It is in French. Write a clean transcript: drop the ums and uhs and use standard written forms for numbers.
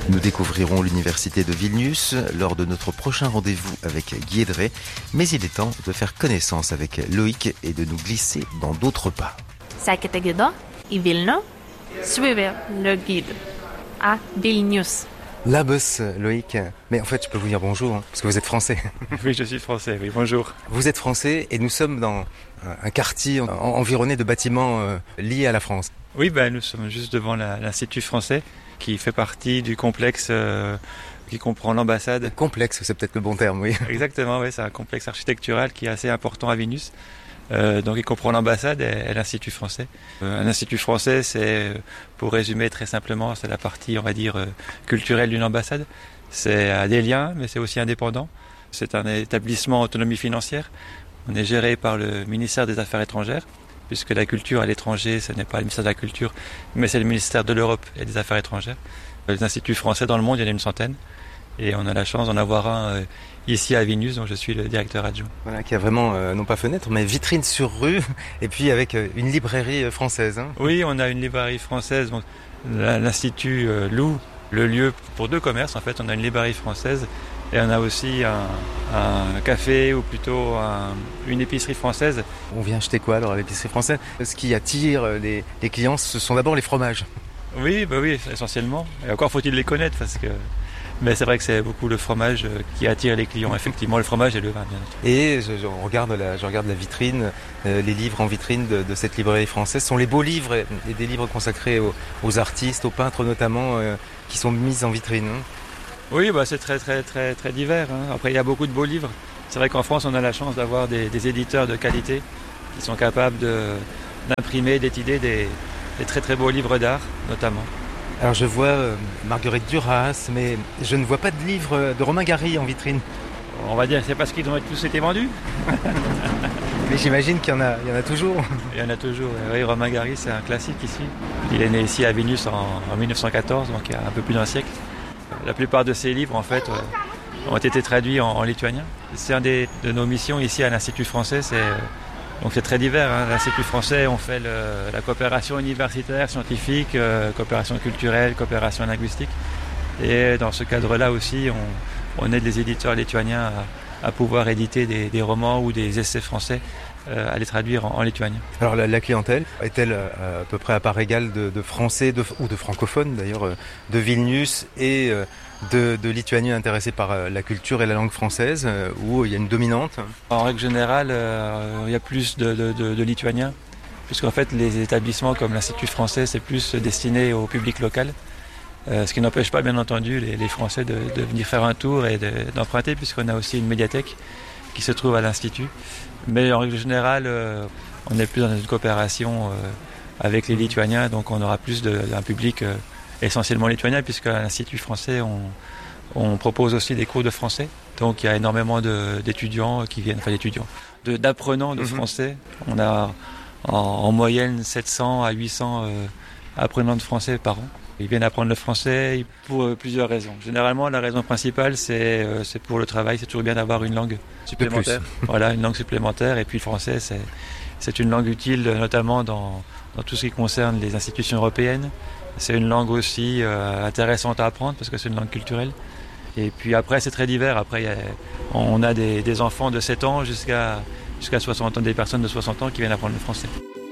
Nous découvrirons l'université de Vilnius lors de notre prochain rendez-vous avec Guy Edré, mais il est temps de faire connaissance avec Loïc et de nous glisser dans d'autres pas. Sekite gido į Vilnių, suivez le guide à Vilnius. Labos, Loïc. Mais en fait, je peux vous dire bonjour, parce que vous êtes français. Oui, je suis français, oui, bonjour. Vous êtes français et nous sommes dans un quartier environné de bâtiments liés à la France. Oui, nous sommes juste devant l'Institut français, qui fait partie du complexe qui comprend l'ambassade. Complexe, c'est peut-être le bon terme, oui. Exactement, oui, c'est un complexe architectural qui est assez important à Vilnius. Donc il comprend l'ambassade et l'Institut français. Un institut français, c'est, pour résumer très simplement, c'est la partie, on va dire, culturelle d'une ambassade. C'est à des liens, mais c'est aussi indépendant. C'est un établissement autonomie financière. On est géré par le ministère des Affaires étrangères, puisque la culture à l'étranger, ce n'est pas le ministère de la Culture, mais c'est le ministère de l'Europe et des Affaires étrangères. Les instituts français dans le monde, il y en a une centaine. Et on a la chance d'en avoir un ici à Vilnius, dont je suis le directeur adjoint. Voilà, qui a vraiment, non pas fenêtre, mais vitrine sur rue, et puis avec une librairie française. Hein. Oui, on a une librairie française. Donc, l'Institut loue le lieu pour deux commerces. En fait, on a une librairie française et on a aussi un café, ou plutôt une épicerie française. On vient acheter quoi alors à l'épicerie française? Ce qui attire les clients, ce sont d'abord les fromages. Oui, oui, essentiellement. Et encore faut-il les connaître, parce que... Mais c'est vrai que c'est beaucoup le fromage qui attire les clients, effectivement, le fromage et le vin, bien sûr. Et je regarde la vitrine, les livres en vitrine de cette librairie française. Ce sont les beaux livres et des livres consacrés aux artistes, aux peintres notamment, qui sont mis en vitrine. Oui, c'est très, très, très, très divers. Hein. Après, il y a beaucoup de beaux livres. C'est vrai qu'en France, on a la chance d'avoir des éditeurs de qualité qui sont capables d'imprimer, d'étudier des très, très beaux livres d'art, notamment. Alors je vois Marguerite Duras, mais je ne vois pas de livre de Romain Gary en vitrine. On va dire que c'est parce qu'ils ont tous été vendus. Mais j'imagine qu'il y en a toujours. Il y en a toujours. Oui, Romain Gary, c'est un classique ici. Il est né ici à Vilnius en 1914, donc il y a un peu plus d'un siècle. La plupart de ses livres, en fait, ont été traduits en lituanien. C'est une de nos missions ici à l'Institut français. Donc c'est très divers. Hein. L'Institut français, on fait la coopération universitaire, scientifique, coopération culturelle, coopération linguistique. Et dans ce cadre-là aussi, on aide les éditeurs lituaniens à pouvoir éditer des romans ou des essais français, à les traduire en lituanien. Alors la clientèle est-elle à peu près à part égale de Français ou de francophones d'ailleurs, de Vilnius et de Lituaniens intéressés par la culture et la langue française, où il y a une dominante? En règle générale, il y a plus de Lituaniens, puisqu'en fait les établissements comme l'Institut français, c'est plus destiné au public local. Ce qui n'empêche pas bien entendu les Français de venir faire un tour et d'emprunter, puisqu'on a aussi une médiathèque qui se trouve à l'Institut. Mais en règle générale, on est plus dans une coopération avec les Lituaniens, donc on aura plus d'un public essentiellement lituanien, puisqu'à l'Institut français, on propose aussi des cours de français. Donc il y a énormément d'étudiants qui viennent, d'apprenants de français. On a en moyenne 700 à 800 apprenants de français par an. Ils viennent apprendre le français pour plusieurs raisons. Généralement, la raison principale, c'est pour le travail. C'est toujours bien d'avoir une langue supplémentaire. Voilà, une langue supplémentaire. Et puis le français, c'est une langue utile, notamment dans tout ce qui concerne les institutions européennes. C'est une langue aussi intéressante à apprendre parce que c'est une langue culturelle. Et puis après, c'est très divers. Après, on a des enfants de 7 ans jusqu'à 60 ans, des personnes de 60 ans qui viennent apprendre le français.